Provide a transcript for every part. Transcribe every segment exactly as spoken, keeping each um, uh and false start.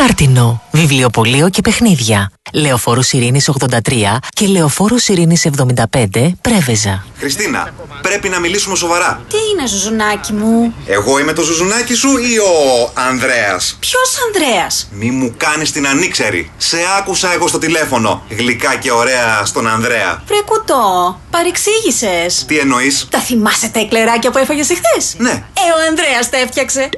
Χάρτινο, βιβλιοπωλείο και παιχνίδια. Λεωφόρου Ειρήνης ογδόντα τρία και Λεωφόρου Ειρήνης εβδομήντα πέντε, Πρέβεζα. Χριστίνα, πρέπει να μιλήσουμε σοβαρά. Τι είναι, Ζουζουνάκι μου? Εγώ είμαι το Ζουζουνάκι σου ή ο Ανδρέας? Ποιος Ανδρέας? Μη μου κάνεις την ανήξερη. Σε άκουσα εγώ στο τηλέφωνο. Γλυκά και ωραία στον Ανδρέα. Βρε κουτό, παρεξήγησες. Τι εννοείς? Τα θυμάσαι τα εκλεράκια που έφαγες εχθές? Ναι. Ε, ο Ανδρέας τα έφτιαξε.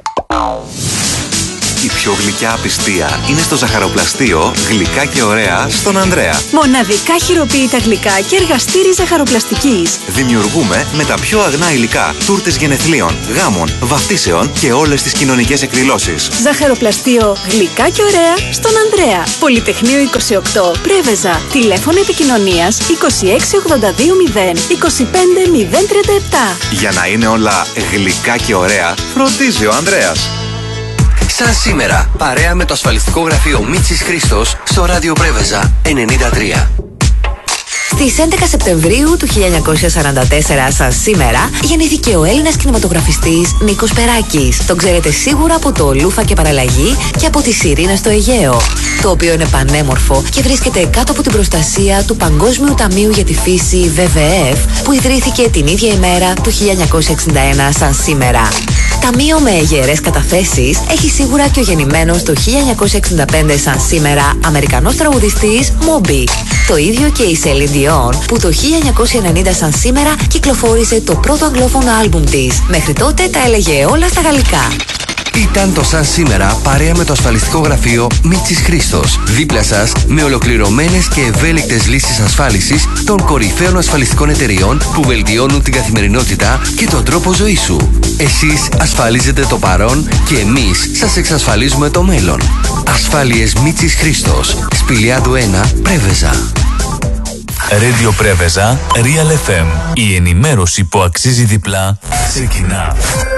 Η πιο γλυκιά απιστία είναι στο ζαχαροπλαστείο Γλυκά και ωραία στον Ανδρέα. Μοναδικά χειροποίητα γλυκά και εργαστήρι ζαχαροπλαστικής. Δημιουργούμε με τα πιο αγνά υλικά τούρτες γενεθλίων, γάμων, βαφτίσεων και όλες τις κοινωνικές εκδηλώσεις. Ζαχαροπλαστείο Γλυκά και ωραία στον Ανδρέα. Πολυτεχνείο είκοσι οκτώ, Πρέβεζα. Τηλέφωνο επικοινωνίας είκοσι έξι ογδόντα δύο μηδέν είκοσι πέντε μηδέν τριάντα επτά. Για να είναι όλα γλυκά και ωραία, φροντίζει ο Ανδρέας. Σαν σήμερα, παρέα με το ασφαλιστικό γραφείο Μίτσης Χρήστος στο ράδιο Πρέβεζα ενενήντα τρία. Στις έντεκα Σεπτεμβρίου του χίλια εννιακόσια σαράντα τέσσερα, σαν σήμερα, γεννήθηκε ο Έλληνας κινηματογραφιστής Νίκος Περάκης. Τον ξέρετε σίγουρα από το Λούφα και Παραλλαγή και από τις Σιρήνες στο Αιγαίο, το οποίο είναι πανέμορφο και βρίσκεται κάτω από την προστασία του Παγκόσμιου Ταμείου για τη Φύση ντάμπλιου ντάμπλιου εφ, που ιδρύθηκε την ίδια ημέρα του χίλια εννιακόσια εξήντα ένα, σαν σήμερα. Ταμείο με γερές καταθέσεις έχει σίγουρα και ο γεννημένος το χίλια εννιακόσια εξήντα πέντε, σαν σήμερα, Αμερικανός τραγουδιστής Moby. Το ίδιο και η Celine Dion, που το χίλια εννιακόσια ενενήντα, σαν σήμερα, κυκλοφόρησε το πρώτο αγγλόφωνο άλμπουμ της. Μέχρι τότε τα έλεγε όλα στα γαλλικά. Ήταν το Σαν Σήμερα παρέα με το ασφαλιστικό γραφείο Μίτσης Χρήστος. Δίπλα σας με ολοκληρωμένες και ευέλικτες λύσεις ασφάλισης των κορυφαίων ασφαλιστικών εταιριών που βελτιώνουν την καθημερινότητα και τον τρόπο ζωής σου. Εσείς ασφαλίζετε το παρόν και εμείς σας εξασφαλίζουμε το μέλλον. Ασφάλειες Μίτσης Χρήστος. Σπηλιάδου ένα, Πρέβεζα. Radio Πρέβεζα, Real εφ εμ. Η ενημέρωση που αξίζει διπλά ξεκινά.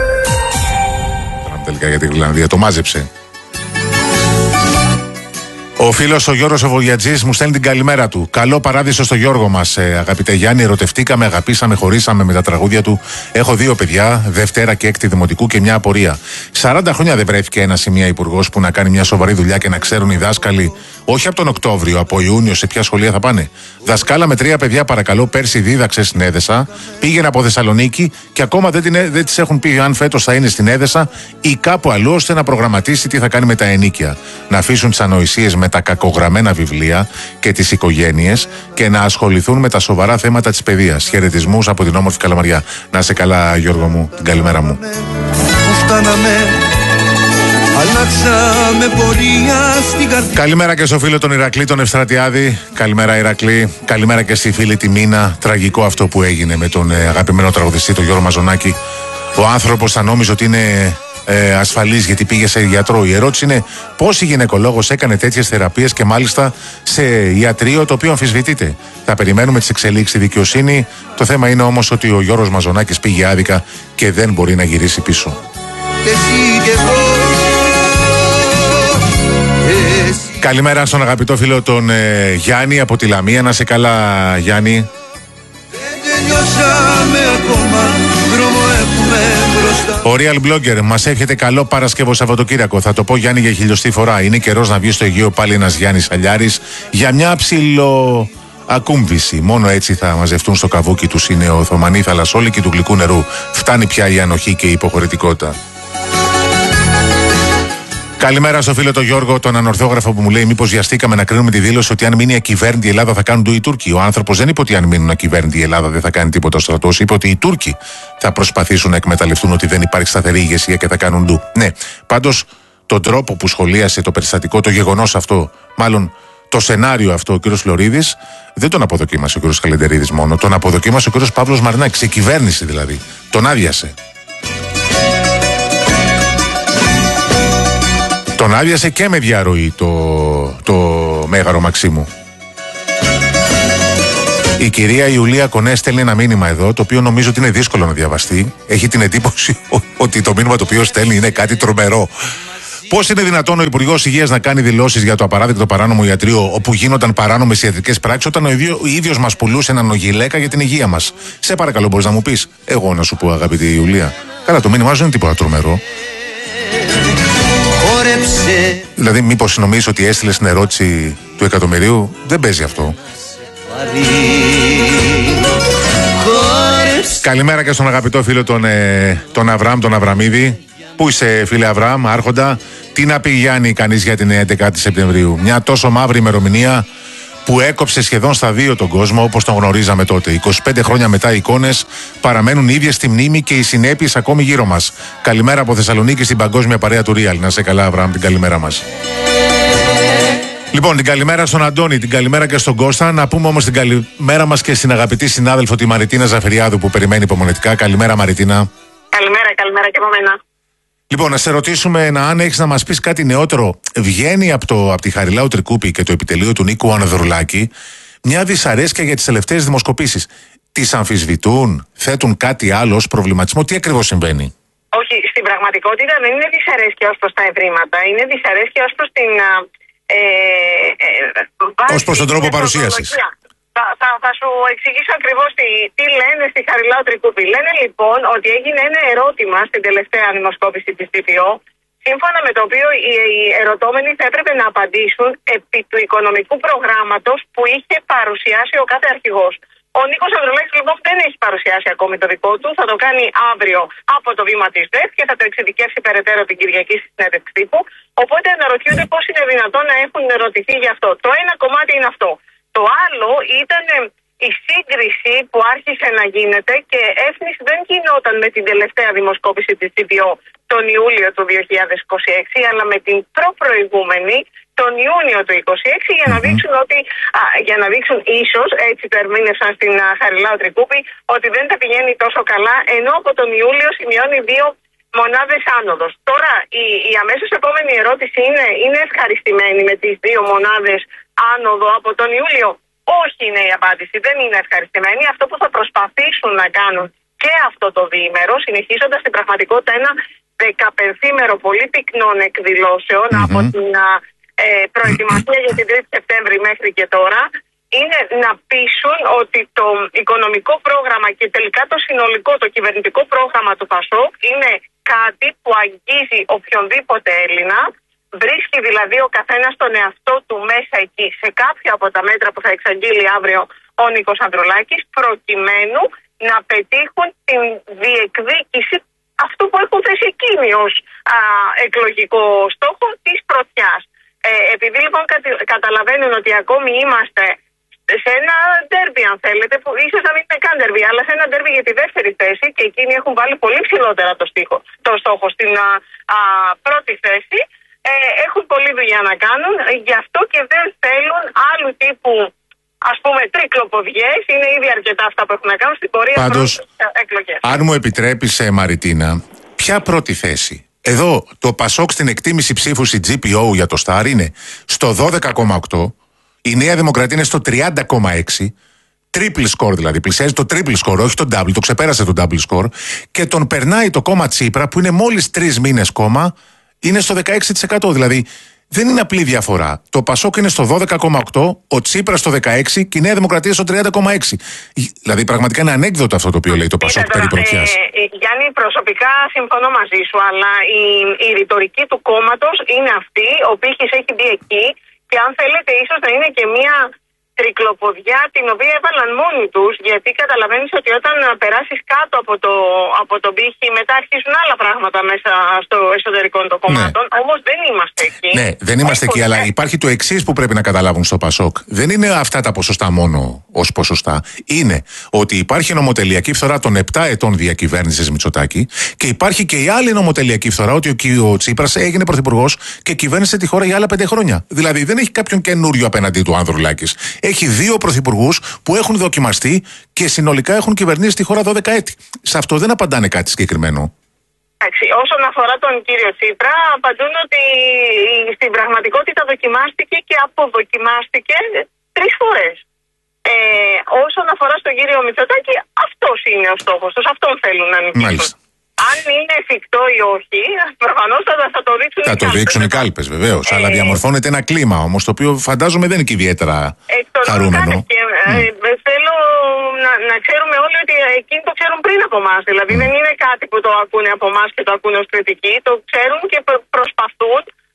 Τελικά για την Γρυλανδία, το μάζεψε. Ο φίλος ο Γιώργος ο Βογιατζής μου στέλνει την καλημέρα του. Καλό παράδεισο στο Γιώργο μας, ε, αγαπητέ Γιάννη. Ερωτευτήκαμε, αγαπήσαμε, χωρίσαμε με τα τραγούδια του. Έχω δύο παιδιά, Δευτέρα και Έκτη Δημοτικού και μια απορία. σαράντα χρόνια δεν βρέθηκε ένας ή μια υπουργός που να κάνει μια σοβαρή δουλειά και να ξέρουν οι δάσκαλοι, όχι από τον Οκτώβριο, από Ιούνιο, σε ποια σχολεία θα πάνε. Δασκάλα με τρία παιδιά, παρακαλώ, πέρσι δίδαξε στην Έδεσα, πήγαινε από Θεσσαλονίκη και ακόμα δεν, την, δεν της έχουν πει αν φέτος θα είναι στην Έδεσα ή κάπου αλλού, ώστε να προγραμματίσει τι θα κάνει με τα ενίκια. Να αφήσουν τις ανοησίες με τα κακογραμμένα βιβλία και τις οικογένειες και να ασχοληθούν με τα σοβαρά θέματα της παιδείας. Χαιρετισμούς από την όμορφη Καλαμαριά. Να είσαι καλά, Γιώργο μου, την καλημέρα μου. Καλημέρα και στο φίλο τον Ηρακλή, τον Ευστρατιάδη. Καλημέρα, Ηρακλή. Καλημέρα και στη φίλη τη Μίνα. Τραγικό αυτό που έγινε με τον ε, αγαπημένο τραγουδιστή, τον Γιώργο Μαζονάκη. Ο άνθρωπος θα νόμιζε ότι είναι ε, ασφαλής γιατί πήγε σε γιατρό. Η ερώτηση είναι πώς η γυναικολόγος έκανε τέτοιες θεραπείες και μάλιστα σε ιατρείο το οποίο αμφισβητείται. Θα περιμένουμε τις εξελίξεις στη δικαιοσύνη. Το θέμα είναι όμως ότι ο Γιώργος Μαζονάκης πήγε άδικα και δεν μπορεί να γυρίσει πίσω. Καλημέρα στον αγαπητό φίλο τον ε, Γιάννη από τη Λαμία. Να σε καλά, Γιάννη. Ο Real Blogger μας εύχεται καλό Παρασκευό Σαββατοκύριακο. Θα το πω, Γιάννη, για χιλιοστή φορά. Είναι καιρός να βγει στο Αιγαίο πάλι ένας Γιάννης Αλιάρης για μια ψηλο ακούμβηση. Μόνο έτσι θα μαζευτούν στο καβούκι τους οι νεοοθωμανοί θαλασσόλικοι του γλυκού νερού. Φτάνει πια η ανοχή και η υποχωρητικότητα. Καλημέρα στο φίλο τον Γιώργο, τον ανορθόγραφο που μου λέει: μήπως βιαστήκαμε να κρίνουμε τη δήλωση ότι αν μείνει ακυβέρνητη η Ελλάδα θα κάνουν το οι Τούρκοι. Ο άνθρωπος δεν είπε ότι αν μείνουν ακυβέρνητη η Ελλάδα δεν θα κάνει τίποτα ο στρατός. Είπε ότι οι Τούρκοι θα προσπαθήσουν να εκμεταλλευτούν ότι δεν υπάρχει σταθερή ηγεσία και θα κάνουν ντου. Ναι, πάντως τον τρόπο που σχολίασε το περιστατικό, το γεγονός αυτό, μάλλον το σενάριο αυτό ο κ. Φλωρίδης, δεν τον αποδοκίμασε ο κ. Καλεντερίδης μόνο. Τον αποδοκίμασε ο κ. Παύλος Μαρινάκης, η κυβέρνηση δηλαδή. Τον άδειασε. Τον άδειασε και με διαρροή το, το Μέγαρο Μαξίμου. Η κυρία Ιουλία Κονέ στέλνει ένα μήνυμα εδώ, το οποίο νομίζω ότι είναι δύσκολο να διαβαστεί. Έχει την εντύπωση ότι το μήνυμα το οποίο στέλνει είναι κάτι τρομερό. Πώς είναι δυνατόν ο Υπουργός Υγείας να κάνει δηλώσεις για το απαράδεκτο παράνομο ιατρείο όπου γίνονταν παράνομες ιατρικές πράξεις όταν ο, ίδιο, ο ίδιος μας πουλούσε έναν ογιλέκα για την υγεία μας? Σε παρακαλώ, μπορείς να μου πεις? Εγώ να σου πω, αγαπητή Ιουλία. Καλά, το μήνυμά σου είναι τίποτα τρομερό. Δηλαδή, μήπως νομίζεις ότι έστειλε την ερώτηση του εκατομμυρίου? Δεν παίζει αυτό. Καλημέρα και στον αγαπητό φίλο τον, ε, τον Αβραάμ, τον Αβραμίδη. Πού είσαι, φίλε Αβραάμ, άρχοντα? Τι να πει Γιάννη κανείς για την έντεκα Σεπτεμβρίου? Μια τόσο μαύρη ημερομηνία που έκοψε σχεδόν στα δύο τον κόσμο όπως τον γνωρίζαμε τότε. είκοσι πέντε χρόνια μετά οι εικόνες παραμένουν ίδιες στη μνήμη και οι συνέπειες ακόμη γύρω μας. Καλημέρα από Θεσσαλονίκη στην παγκόσμια παρέα του Real. Να σε καλά, Αβραάμ, την καλημέρα μας. Λοιπόν, την καλημέρα στον Αντώνη, την καλημέρα και στον Κώστα. Να πούμε όμως την καλημέρα μας και στην αγαπητή συνάδελφο τη Μαριτίνα Ζαφυριάδου που περιμένει υπομονετικά. Καλημέρα, Μαριτίνα. Καλημέρα, καλημέρα και από μένα. Λοιπόν, να σε ρωτήσουμε να, αν έχεις να μας πεις κάτι νεότερο. Βγαίνει από, το, από τη Χαριλάου Τρικούπη και το επιτελείο του Νίκου Ανδρουλάκη μια δυσαρέσκεια για τις τελευταίες δημοσκοπήσεις. Τις αμφισβητούν, θέτουν κάτι άλλο ως προβληματισμό? Τι ακριβώς συμβαίνει? Όχι, στην πραγματικότητα δεν είναι δυσαρέσκεια ως προς τα ευρήματα. Είναι δυσαρέσκεια ως προς την. Ε, ε, βάση, ως προς τον τρόπο παρουσίασης. Θα, θα, θα σου εξηγήσω ακριβώς τι, τι λένε στη Χαριλάου Τρικούπη. Λένε λοιπόν ότι έγινε ένα ερώτημα στην τελευταία δημοσκόπηση της ΤΥΠΙΟ, σύμφωνα με το οποίο οι, οι ερωτώμενοι θα έπρεπε να απαντήσουν επί του οικονομικού προγράμματος που είχε παρουσιάσει ο κάθε αρχηγός. Ο Νίκος Ανδρουλάκης λοιπόν δεν έχει παρουσιάσει ακόμη το δικό του, θα το κάνει αύριο από το βήμα της ΔΕΘ και θα το εξειδικεύσει περαιτέρω την Κυριακή στη συνέντευξη τύπου. Οπότε αναρωτιούνται πώς είναι δυνατόν να έχουν ερωτηθεί γι' αυτό. Το ένα κομμάτι είναι αυτό. Το άλλο ήταν η σύγκριση που άρχισε να γίνεται και έφνηση δεν γινόταν με την τελευταία δημοσκόπηση της ΤΥΠΙΟ τον Ιούλιο του δύο χιλιάδες είκοσι έξι, αλλά με την προπροηγούμενη τον Ιούνιο του είκοσι έξι για να δείξουν ότι, α, για να δείξουν ίσως, έτσι το ερμήνευσαν στην α, Χαριλάου Τρικούπη, ότι δεν τα πηγαίνει τόσο καλά, ενώ από τον Ιούλιο σημειώνει δύο μονάδες άνοδος. Τώρα η, η αμέσως επόμενη ερώτηση είναι, είναι ευχαριστημένη με τις δύο μονάδες άνοδο από τον Ιούλιο? Όχι είναι η απάντηση, δεν είναι ευχαριστημένοι. Αυτό που θα προσπαθήσουν να κάνουν και αυτό το διήμερο, συνεχίζοντας στην πραγματικότητα ένα δεκαπενθήμερο πολύ πυκνών εκδηλώσεων mm-hmm. από την ε, προετοιμασία για την τρίτη Σεπτέμβρη μέχρι και τώρα, είναι να πείσουν ότι το οικονομικό πρόγραμμα και τελικά το συνολικό, το κυβερνητικό πρόγραμμα του ΠΑΣΟΚ είναι κάτι που αγγίζει οποιονδήποτε Έλληνα. Βρίσκει δηλαδή ο καθένας τον εαυτό του μέσα εκεί σε κάποια από τα μέτρα που θα εξαγγείλει αύριο ο Νίκος Ανδρουλάκης, προκειμένου να πετύχουν την διεκδίκηση αυτού που έχουν θέσει εκείνοι ως α, εκλογικό στόχο της πρωτιάς. Ε, επειδή λοιπόν κατη, καταλαβαίνουν ότι ακόμη είμαστε σε ένα ντέρμπι, αν θέλετε, που ίσως να μην είναι καν ντέρμπι, αλλά σε ένα ντέρμπι για τη δεύτερη θέση και εκείνοι έχουν βάλει πολύ ψηλότερα το, στίχο, το στόχο στην α, α, πρώτη θέση, ε, έχουν πολλή δουλειά να κάνουν, γι' αυτό και δεν θέλουν άλλου τύπου, ας πούμε, τρικλοποδιές. Είναι ήδη αρκετά αυτά που έχουν να κάνουν στην πορεία προς εκλογές. Αν μου επιτρέπεις, Μαριτίνα, ποια πρώτη θέση? Εδώ το ΠΑΣΟΚ στην εκτίμηση ψήφου στη τζι πι ο για το Σταρ είναι στο δώδεκα κόμμα οκτώ, η Νέα Δημοκρατία είναι στο τριάντα κόμμα έξι, triple score δηλαδή, πλησιάζει το triple score, όχι το double, το ξεπέρασε το double score, και τον περνάει το κόμμα Τσίπρα που είναι μόλις τρεις μήνες κόμμα, είναι στο δεκαέξι τοις εκατό. Δηλαδή δεν είναι απλή διαφορά. Το ΠΑΣΟΚ είναι στο δώδεκα κόμμα οκτώ, ο Τσίπρας στο δεκαέξι και η Νέα Δημοκρατία στο τριάντα κόμμα έξι. Δηλαδή πραγματικά είναι ανέκδοτο αυτό το οποίο λέει το ΠΑΣΟΚ περί πρωτιάς. Ε, ε, Γιάννη, προσωπικά συμφωνώ μαζί σου, αλλά η, η ρητορική του κόμματος είναι αυτή, ο πύχης έχει μπει εκεί και αν θέλετε ίσως να είναι και μία τρικλοποδιά την οποία έβαλαν μόνοι τους, γιατί καταλαβαίνεις ότι όταν περάσεις κάτω από, το, από τον πύχη μετά αρχίζουν άλλα πράγματα μέσα στο εσωτερικό των κομμάτων, ναι. Όμως δεν είμαστε εκεί. Ναι, δεν είμαστε Έχω, εκεί, αλλά υπάρχει το εξής που πρέπει να καταλάβουν στο ΠΑΣΟΚ. Δεν είναι αυτά τα ποσοστά μόνο ως ποσοστά. Είναι ότι υπάρχει νομοτελειακή φθορά των επτά ετών διακυβέρνησης Μητσοτάκη και υπάρχει και η άλλη νομοτελειακή φθορά ότι ο Τσίπρας έγινε πρωθυπουργός και κυβέρνησε τη χώρα για άλλα πέντε χρόνια. Δηλαδή δεν έχει κάποιον καινούριο απέναντί του Ανδρουλάκης. Έχει δύο πρωθυπουργούς που έχουν δοκιμαστεί και συνολικά έχουν κυβερνήσει τη χώρα δώδεκα έτη. Σε αυτό δεν απαντάνε κάτι συγκεκριμένο. Εντάξει, όσον αφορά τον κύριο Τσίπρα, απαντούν ότι στην πραγματικότητα δοκιμάστηκε και αποδοκιμάστηκε τρεις φορές. Ε, όσον αφορά στον κύριο Μητσοτάκη, αυτός είναι ο στόχος τους, αυτόν θέλουν να νικήσουν. Μάλιστα. Αν είναι εφικτό ή όχι, προφανώς θα, θα το δείξουν θα οι κάλπες. Θα το δείξουν οι κάλπες, βεβαίως. Ε, αλλά διαμορφώνεται ένα κλίμα όμως, το οποίο φαντάζομαι δεν είναι και ιδιαίτερα χαρούμενο. Και, mm. ε, θέλω να, να ξέρουμε όλοι ότι εκείνοι το ξέρουν πριν από εμάς. Δηλαδή mm. δεν είναι κάτι που το ακούνε από εμάς και το ακούνε ως κριτική. Το ξέρουν και προσπαθούν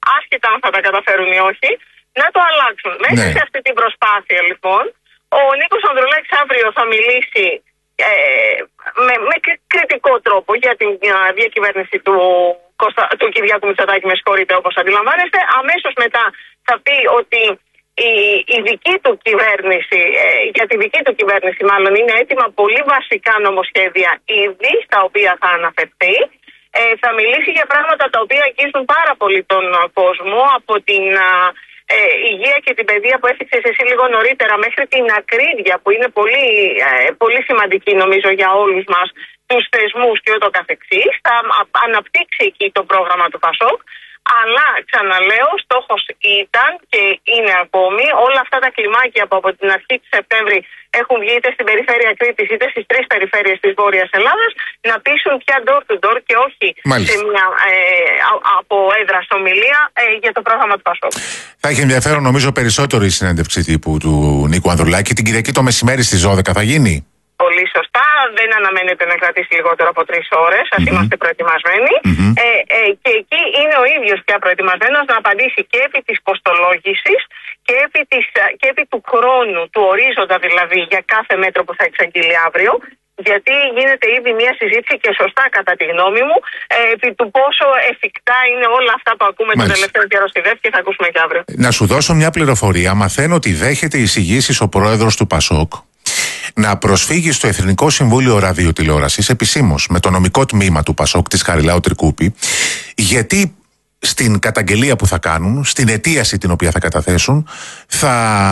άσχετα αν θα τα καταφέρουν ή όχι, να το αλλάξουν. Ναι. Μέσα σε αυτή την προσπάθεια λοιπόν, ο Νίκος Ανδρουλάκης αύριο θα μιλήσει ε, με, με κριτικό τρόπο για την διακυβέρνηση του, Κώστα, του Κυριάκου Μητσοτάκη, με συγχωρείτε, όπως αντιλαμβάνεστε. Αμέσως μετά θα πει ότι η, η δική του κυβέρνηση, ε, για τη δική του κυβέρνηση μάλλον, είναι έτοιμα πολύ βασικά νομοσχέδια ήδη στα οποία θα αναφερθεί. Ε, θα μιλήσει για πράγματα τα οποία αγγίζουν πάρα πολύ τον κόσμο, από την ε, υγεία και την παιδεία που έθιξες εσύ λίγο νωρίτερα, μέχρι την ακρίβεια που είναι πολύ, ε, πολύ σημαντική νομίζω για όλους μας, τους θεσμούς και ούτω καθεξής. Θα αναπτύξει εκεί το πρόγραμμα του ΠΑΣΟΚ. Αλλά, ξαναλέω, στόχος ήταν και είναι ακόμη όλα αυτά τα κλιμάκια που από την αρχή του Σεπτέμβρη έχουν βγει είτε στην περιφέρεια Κρήτης είτε στις τρεις περιφέρειες της Βόρειας Ελλάδας να πείσουν πια door to door και όχι Μάλιστα. σε μια ε, από έδρα ομιλία ε, για το πρόγραμμα του ΠΑΣΟΚ. Θα έχει ενδιαφέρον νομίζω περισσότερο η συνέντευξη τύπου του Νίκου Ανδρουλάκη. Την Κυριακή το μεσημέρι στις δώδεκα θα γίνει. Πολύ σωστά. Δεν αναμένεται να κρατήσει λιγότερο από τρεις ώρες. Ας mm-hmm. είμαστε προετοιμασμένοι. Mm-hmm. Ε, ε, και εκεί είναι ο ίδιος πια προετοιμασμένος να απαντήσει και επί της κοστολόγησης και επί, της, και επί του χρόνου, του ορίζοντα δηλαδή, για κάθε μέτρο που θα εξαγγείλει αύριο. Γιατί γίνεται ήδη μια συζήτηση και σωστά κατά τη γνώμη μου ε, επί του πόσο εφικτά είναι όλα αυτά που ακούμε τον τελευταίο καιρό στη ΔΕΦ και θα ακούσουμε και αύριο. Να σου δώσω μια πληροφορία. Μαθαίνω ότι δέχεται εισηγήσεις ο πρόεδρος του ΠΑΣΟΚ να προσφύγει στο Εθνικό Συμβούλιο Ραδιοτηλεόρασης επισήμως με το νομικό τμήμα του ΠΑΣΟΚ της Χαριλάου Τρικούπη, γιατί στην καταγγελία που θα κάνουν, στην αιτίαση την οποία θα καταθέσουν, θα,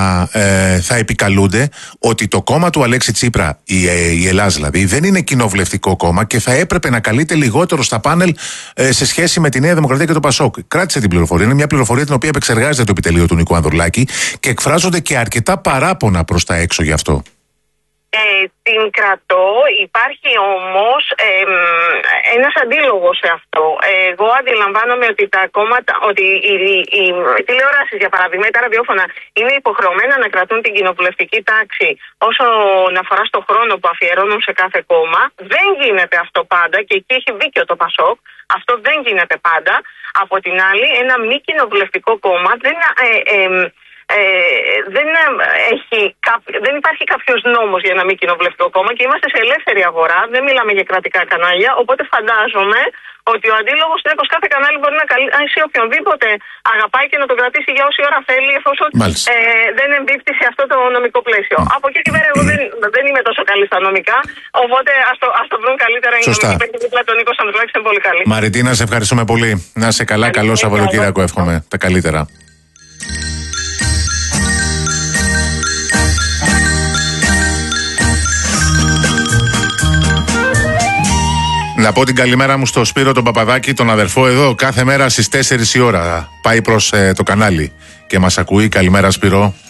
ε, θα επικαλούνται ότι το κόμμα του Αλέξη Τσίπρα, η, ε, η Ελλάς δηλαδή, δεν είναι κοινοβουλευτικό κόμμα και θα έπρεπε να καλείται λιγότερο στα πάνελ ε, σε σχέση με τη Νέα Δημοκρατία και το ΠΑΣΟΚ. Κράτησε την πληροφορία. Είναι μια πληροφορία την οποία επεξεργάζεται το επιτελείο του Νίκου Ανδρουλάκη και εκφράζονται και αρκετά παράπονα προς τα έξω γι' αυτό. Ε, την κρατώ, υπάρχει όμως ε, ένας αντίλογος σε αυτό. Εγώ αντιλαμβάνομαι ότι τα κόμματα, ότι οι, οι, οι τηλεοράσεις για παράδειγμα, τα ραδιόφωνα είναι υποχρεωμένα να κρατούν την κοινοβουλευτική τάξη όσον αφορά στο χρόνο που αφιερώνουν σε κάθε κόμμα. Δεν γίνεται αυτό πάντα και εκεί έχει δίκιο το ΠΑΣΟΚ. Αυτό δεν γίνεται πάντα. Από την άλλη, ένα μη κοινοβουλευτικό κόμμα δεν... Ε, ε, Ε, δεν, έχει, δεν υπάρχει κάποιος νόμος για ένα μη κοινοβουλευτικό κόμμα και είμαστε σε ελεύθερη αγορά, δεν μιλάμε για κρατικά κανάλια, οπότε φαντάζομαι ότι ο αντίλογος είναι πως κάθε κανάλι μπορεί να καλέσει οποιονδήποτε αγαπάει και να τον κρατήσει για όση ώρα θέλει, εφόσον ε, δεν εμπίπτει σε αυτό το νομικό πλαίσιο. Mm. Από εκεί και πέρα εγώ δεν, δεν είμαι τόσο καλή στα νομικά, οπότε ας το, ας το βρουν καλύτερα οι νομικοί παίκτες δίπλα τον Νίκο Ανδρουλάκη, είναι πολύ καλή. Μαριτίνα, σε ευχαριστούμε πολύ. Να είσαι καλά, καλό Σαββατοκύριακο εύχομαι. Τα καλύτερα. Να πω την καλημέρα μου στο Σπύρο τον Παπαδάκη, τον αδερφό εδώ, κάθε μέρα στις τέσσερις η ώρα. Πάει προς ε, το κανάλι και μας ακούει. Καλημέρα Σπύρο.